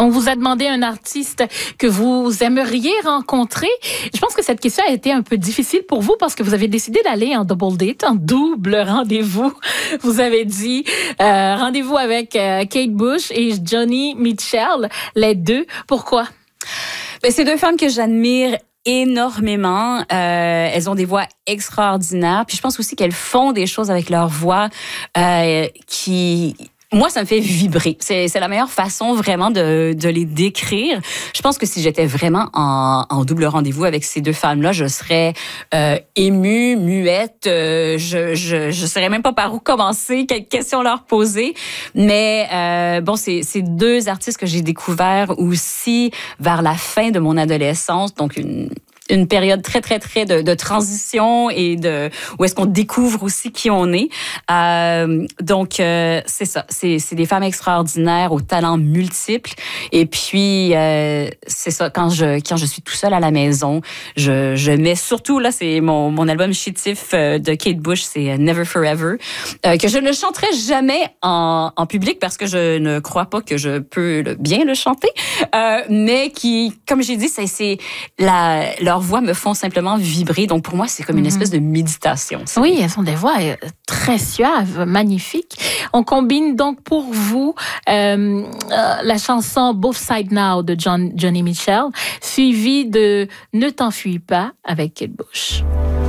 On vous a demandé un artiste que vous aimeriez rencontrer. Je pense que cette question a été un peu difficile pour vous parce que vous avez décidé d'aller en double date, en double rendez-vous. Vous avez dit rendez-vous avec Kate Bush et Joni Mitchell, les deux. Pourquoi? Ben, c'est deux femmes que j'admire énormément. Elles ont des voix extraordinaires. Puis je pense aussi qu'elles font des choses avec leur voix qui... Moi, ça me fait vibrer. C'est la meilleure façon vraiment de les décrire. Je pense que si j'étais vraiment en double rendez-vous avec ces deux femmes-là, je serais émue, muette. Je saurais même pas par où commencer, quelles questions leur poser. Mais bon, c'est deux artistes que j'ai découverts aussi vers la fin de mon adolescence, donc une période très de transition et où est-ce qu'on découvre aussi qui on est. Donc c'est ça, c'est des femmes extraordinaires aux talents multiples. Et puis c'est ça, quand je suis tout seul à la maison, je mets surtout là, c'est mon album chétif de Kate Bush, c'est Never Forever, que je ne chanterai jamais en public parce que je ne crois pas que je peux bien le chanter, mais qui, comme j'ai dit, c'est leur voix me font simplement vibrer. Donc, pour moi, c'est comme une espèce de méditation. Oui, elles ont des voix très suaves, magnifiques. On combine donc pour vous la chanson Both Sides Now de Joni Mitchell, suivie de Ne t'enfuis pas avec Kate Bush.